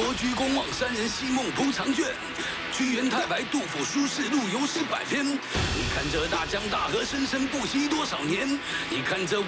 国鞠躬望山人，西梦铺长卷。屈原、太白、杜甫、苏轼，陆游诗百篇。你看这大江大河，生生不息多少年？你看这。